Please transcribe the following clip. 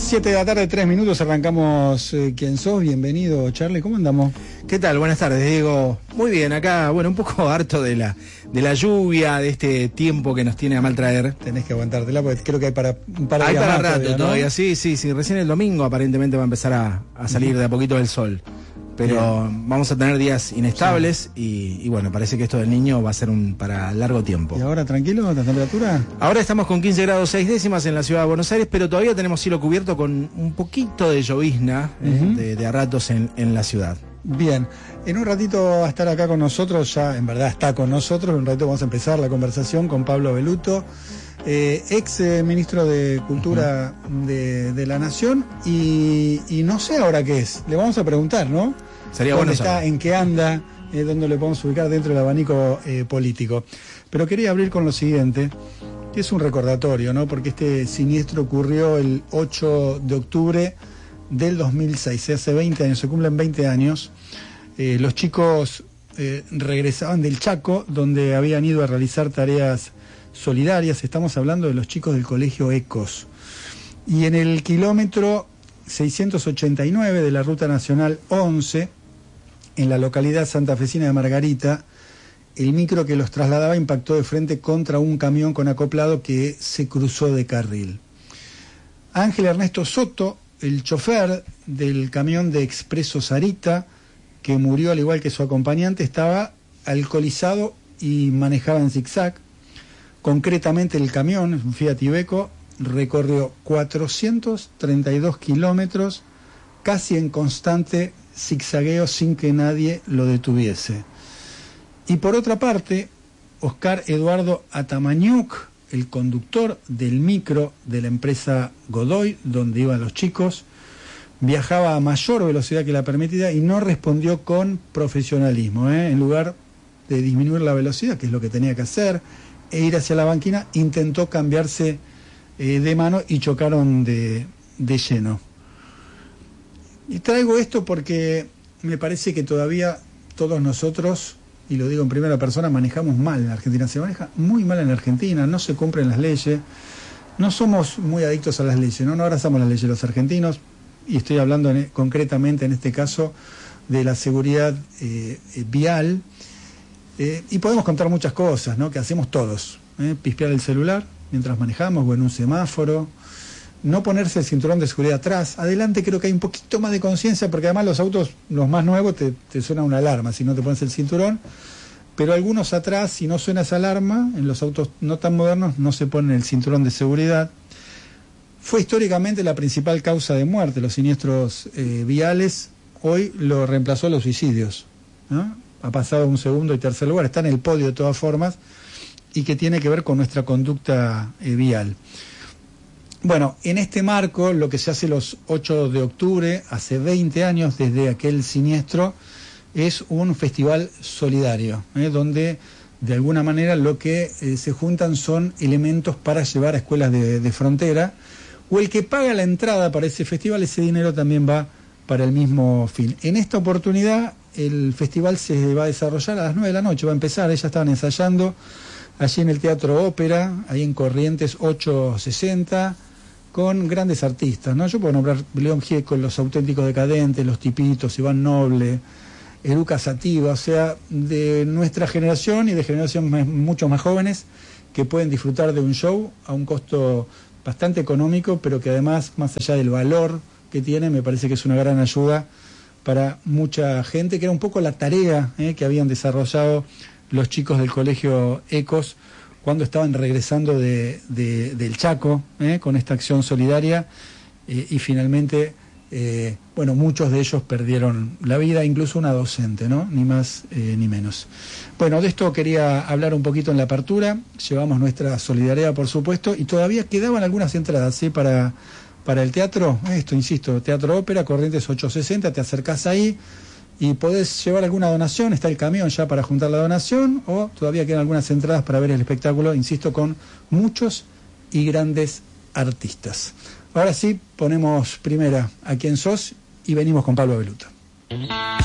7 de la tarde, 3 minutos, arrancamos ¿Quién sos? Bienvenido, Charlie, ¿cómo andamos? ¿Qué tal? Buenas tardes, Diego. Muy bien, acá, bueno, un poco harto de la lluvia, de este tiempo que nos tiene a mal traer. Tenés que aguantártela porque creo que hay para un par de días más. Hay para rato todavía, ¿no? Sí, recién el domingo aparentemente va a empezar a salir de a poquito el sol. Pero vamos a tener días inestables y bueno, parece que esto del Niño va a ser para largo tiempo. ¿Y ahora tranquilo, la temperatura? Ahora estamos con 15 grados 6 décimas en la ciudad de Buenos Aires, pero todavía tenemos cielo cubierto con un poquito de llovizna de a ratos en la ciudad. Bien, en un ratito va a estar acá con nosotros, ya en verdad está con nosotros, en un ratito vamos a empezar la conversación con Pablo Belluto, ex ministro de Cultura de la Nación, y no sé ahora qué es, le vamos a preguntar, ¿no? Sería ¿Dónde bueno está? saber. ¿En qué anda? ¿Dónde le podemos ubicar dentro del abanico político? Pero quería abrir con lo siguiente, que es un recordatorio, ¿no? Porque este siniestro ocurrió el 8 de octubre del 2006, hace 20 años, se cumplen 20 años. Los chicos regresaban del Chaco, donde habían ido a realizar tareas solidarias. Estamos hablando de los chicos del colegio Ecos. Y en el kilómetro 689 de la Ruta Nacional 11, en la localidad santafesina de Margarita, el micro que los trasladaba impactó de frente contra un camión con acoplado que se cruzó de carril. Ángel Ernesto Soto, el chofer del camión de Expreso Sarita, que murió al igual que su acompañante, estaba alcoholizado y manejaba en zigzag. Concretamente el camión, un Fiat Iveco, recorrió 432 kilómetros casi en constante zigzagueo sin que nadie lo detuviese. Y por otra parte, Oscar Eduardo Atamañuc, el conductor del micro de la empresa Godoy, donde iban los chicos, viajaba a mayor velocidad que la permitida y no respondió con profesionalismo. En lugar de disminuir la velocidad, que es lo que tenía que hacer, e ir hacia la banquina, intentó cambiarse de mano y chocaron de lleno. Y traigo esto porque me parece que todavía todos nosotros, y lo digo en primera persona, manejamos mal en Argentina. Se maneja muy mal en Argentina, no se cumplen las leyes, no somos muy adictos a las leyes, no abrazamos las leyes los argentinos, y estoy hablando concretamente en este caso de la seguridad vial, y podemos contar muchas cosas, ¿no?, que hacemos todos, pispear el celular mientras manejamos o en un semáforo, no ponerse el cinturón de seguridad atrás. Adelante creo que hay un poquito más de conciencia, porque además los autos, los más nuevos, te suena una alarma si no te pones el cinturón, pero algunos atrás, si no suena esa alarma, en los autos no tan modernos no se ponen el cinturón de seguridad. Fue históricamente la principal causa de muerte, los siniestros viales. Hoy lo reemplazó los suicidios, ¿no? Ha pasado a un segundo y tercer lugar, está en el podio de todas formas, y que tiene que ver con nuestra conducta vial. Bueno, en este marco, lo que se hace los 8 de octubre, hace 20 años desde aquel siniestro, es un festival solidario, donde de alguna manera lo que se juntan son elementos para llevar a escuelas de frontera, o el que paga la entrada para ese festival, ese dinero también va para el mismo fin. En esta oportunidad, el festival se va a desarrollar a las 9 de la noche, va a empezar, ya estaban ensayando allí en el Teatro Ópera, ahí en Corrientes 860, con grandes artistas, ¿no? Yo puedo nombrar León Gieco, Los Auténticos Decadentes, Los Tipitos, Iván Noble, Eruca Sativa, o sea, de nuestra generación y de generaciones mucho más jóvenes que pueden disfrutar de un show a un costo bastante económico, pero que además, más allá del valor que tiene, me parece que es una gran ayuda para mucha gente, que era un poco la tarea que habían desarrollado los chicos del colegio Ecos cuando estaban regresando del Chaco, con esta acción solidaria, y finalmente, bueno, muchos de ellos perdieron la vida, incluso una docente, ¿no?, ni más ni menos. Bueno, de esto quería hablar un poquito en la apertura, llevamos nuestra solidaridad, por supuesto, y todavía quedaban algunas entradas, para el teatro, insisto, Teatro Ópera, Corrientes 860, te acercás ahí, y podés llevar alguna donación, está el camión ya para juntar la donación, o todavía quedan algunas entradas para ver el espectáculo, insisto, con muchos y grandes artistas. Ahora sí, ponemos primera a Quién sos y venimos con Pablo Belluto.